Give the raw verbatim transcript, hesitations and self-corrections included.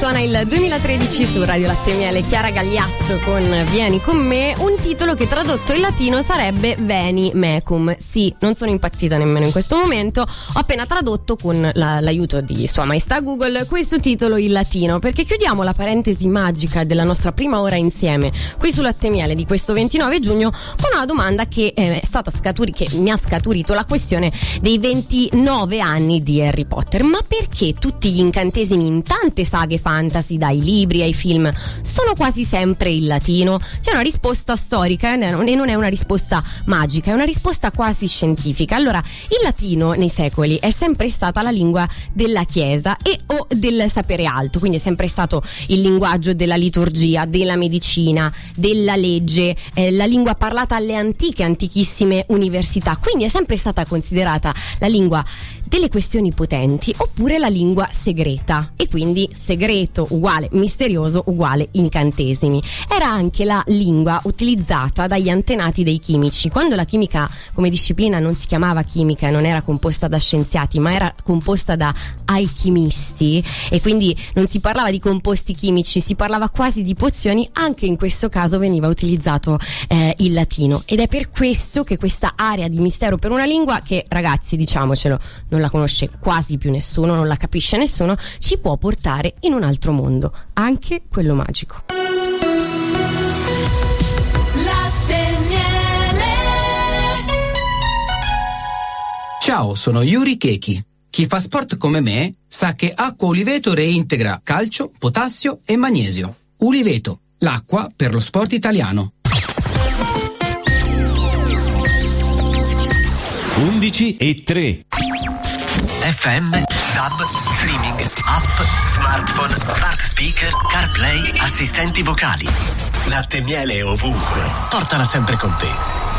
Suona il duemilatredici su Radio Latte Miele, Chiara Gagliazzo con Vieni con me, un titolo che tradotto in latino sarebbe Veni Mecum. Sì, non sono impazzita nemmeno in questo momento, ho appena tradotto con la, l'aiuto di Sua Maestà Google questo titolo in latino, perché chiudiamo la parentesi magica della nostra prima ora insieme qui su Latte Miele di questo ventinove giugno con una domanda che è stata scaturi- che mi ha scaturito la questione dei ventinove anni di Harry Potter. Ma perché tutti gli incantesimi in tante saghe fantasy, dai libri ai film, sono quasi sempre in latino? C'è una risposta storica e non è una risposta magica, è una risposta quasi scientifica. Allora, il latino nei secoli è sempre stata la lingua della Chiesa e o del sapere alto, quindi è sempre stato il linguaggio della liturgia, della medicina, della legge, eh, la lingua parlata alle antiche, antichissime università, quindi è sempre stata considerata la lingua delle questioni potenti oppure la lingua segreta, e quindi segreto uguale misterioso uguale incantesimi. Era anche la lingua utilizzata dagli antenati dei chimici, quando la chimica come disciplina non si chiamava chimica, non era composta da scienziati ma era composta da alchimisti, e quindi non si parlava di composti chimici, si parlava quasi di pozioni. Anche in questo caso veniva utilizzato eh, il latino, ed è per questo che questa area di mistero per una lingua che, ragazzi, diciamocelo, non la conosce quasi più nessuno, non la capisce nessuno, ci può portare in un altro mondo, anche quello magico. Latte Miele. Ciao, sono Yuri Kechi. Chi fa sport come me sa che Acqua Uliveto reintegra calcio, potassio e magnesio. Uliveto, l'acqua per lo sport italiano. undici e tre. F M, DAB, streaming, app, smartphone, smart speaker, CarPlay, assistenti vocali. Latte Miele ovunque. Portala sempre con te.